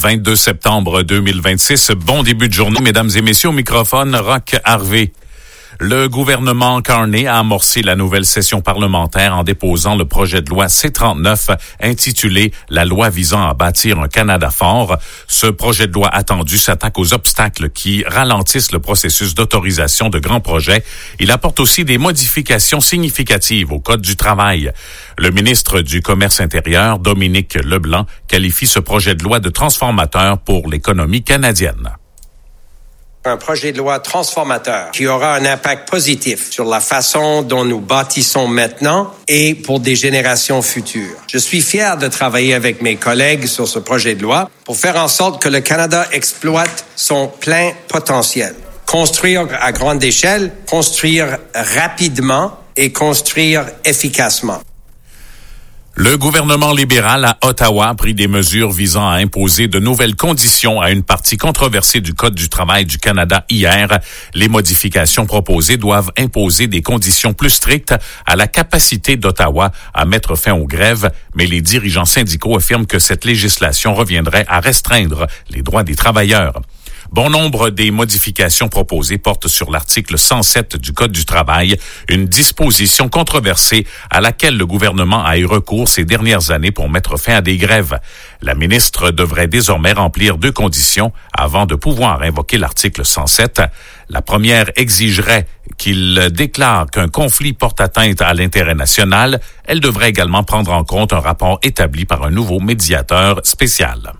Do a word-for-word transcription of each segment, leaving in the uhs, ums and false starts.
vingt-deux septembre deux mille vingt-six. Bon début de journée, mesdames et messieurs, au microphone, Roch Harvey. Le gouvernement Carney a amorcé la nouvelle session parlementaire en déposant le projet de loi C trente-neuf intitulé « La loi visant à bâtir un Canada fort ». Ce projet de loi attendu s'attaque aux obstacles qui ralentissent le processus d'autorisation de grands projets. Il apporte aussi des modifications significatives au Code du travail. Le ministre du Commerce intérieur, Dominique Leblanc, qualifie ce projet de loi de transformateur pour l'économie canadienne. Un projet de loi transformateur qui aura un impact positif sur la façon dont nous bâtissons maintenant et pour des générations futures. Je suis fier de travailler avec mes collègues sur ce projet de loi pour faire en sorte que le Canada exploite son plein potentiel. Construire à grande échelle, construire rapidement et construire efficacement. Le gouvernement libéral à Ottawa a pris des mesures visant à imposer de nouvelles conditions à une partie controversée du Code du travail du Canada hier. Les modifications proposées doivent imposer des conditions plus strictes à la capacité d'Ottawa à mettre fin aux grèves, mais les dirigeants syndicaux affirment que cette législation reviendrait à restreindre les droits des travailleurs. Bon nombre des modifications proposées portent sur l'article cent sept du Code du travail, une disposition controversée à laquelle le gouvernement a eu recours ces dernières années pour mettre fin à des grèves. La ministre devrait désormais remplir deux conditions avant de pouvoir invoquer l'article cent sept. La première exigerait qu'il déclare qu'un conflit porte atteinte à l'intérêt national. Elle devrait également prendre en compte un rapport établi par un nouveau médiateur spécial.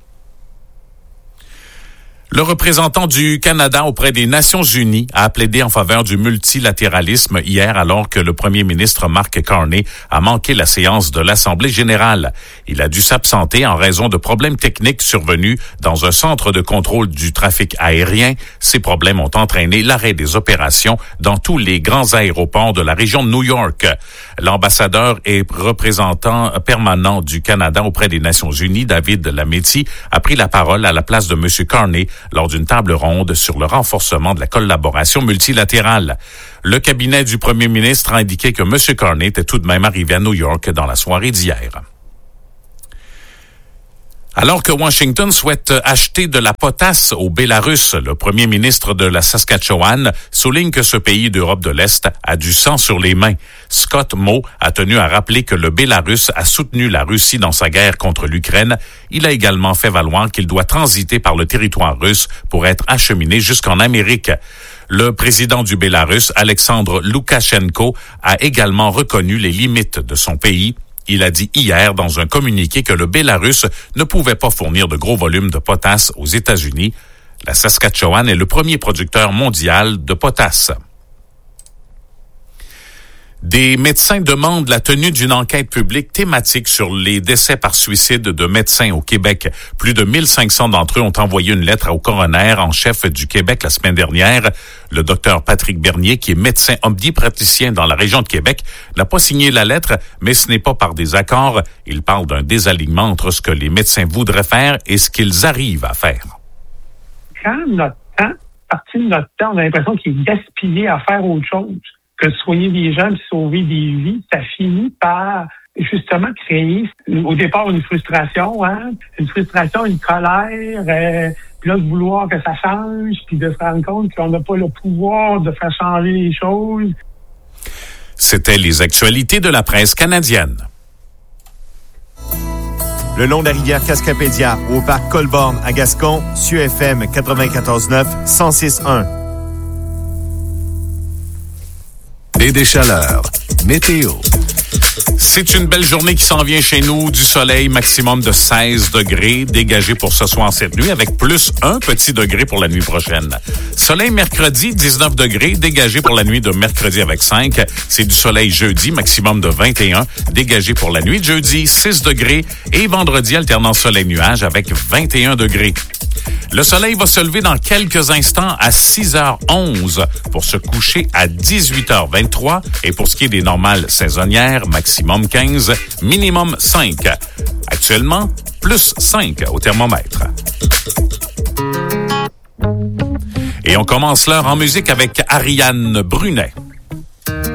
Le représentant du Canada auprès des Nations unies a plaidé en faveur du multilatéralisme hier alors que le premier ministre Mark Carney a manqué la séance de l'Assemblée générale. Il a dû s'absenter en raison de problèmes techniques survenus dans un centre de contrôle du trafic aérien. Ces problèmes ont entraîné l'arrêt des opérations dans tous les grands aéroports de la région de New York. L'ambassadeur et représentant permanent du Canada auprès des Nations unies, David Lametti, a pris la parole à la place de M. Carney lors d'une table ronde sur le renforcement de la collaboration multilatérale. Le cabinet du premier ministre a indiqué que M. Carney était tout de même arrivé à New York dans la soirée d'hier. Alors que Washington souhaite acheter de la potasse au Bélarus, le premier ministre de la Saskatchewan souligne que ce pays d'Europe de l'Est a du sang sur les mains. Scott Moe a tenu à rappeler que le Bélarus a soutenu la Russie dans sa guerre contre l'Ukraine. Il a également fait valoir qu'il doit transiter par le territoire russe pour être acheminé jusqu'en Amérique. Le président du Bélarus, Alexandre Loukachenko, a également reconnu les limites de son pays. Il a dit hier dans un communiqué que le Bélarus ne pouvait pas fournir de gros volumes de potasse aux États-Unis. La Saskatchewan est le premier producteur mondial de potasse. Des médecins demandent la tenue d'une enquête publique thématique sur les décès par suicide de médecins au Québec. Plus de mille cinq cents d'entre eux ont envoyé une lettre au coroner en chef du Québec la semaine dernière. Le docteur Patrick Bernier, qui est médecin omnipraticien dans la région de Québec, n'a pas signé la lettre, mais ce n'est pas par désaccord. Il parle d'un désalignement entre ce que les médecins voudraient faire et ce qu'ils arrivent à faire. Quand notre temps, partie de notre temps, on a l'impression qu'il est gaspillé à faire autre chose que soigner des gens et sauver des vies, ça finit par justement créer au départ une frustration, hein, une frustration, une colère, euh, puis là de vouloir que ça change, puis de se rendre compte qu'on n'a pas le pouvoir de faire changer les choses. C'était les actualités de la presse canadienne. Le long de la rivière Cascapédia, au parc Colborne à Gascon, S U F M quatre-vingt-quatorze neuf, cent six un. Et des chaleurs. Météo. C'est une belle journée qui s'en vient chez nous. Du soleil, maximum de seize degrés dégagé pour ce soir, cette nuit, avec plus un petit degré pour la nuit prochaine. Soleil mercredi, dix-neuf degrés, dégagé pour la nuit de mercredi avec cinq. C'est du soleil jeudi, maximum de vingt et un, dégagé pour la nuit de jeudi, six degrés. Et vendredi, alternance soleil-nuage avec vingt et un degrés. Le soleil va se lever dans quelques instants à six heures onze pour se coucher à dix-huit heures vingt-trois. Et pour ce qui est des normales saisonnières, maximum quinze, minimum cinq. Actuellement, plus cinq au thermomètre. Et on commence l'heure en musique avec Ariane Brunet.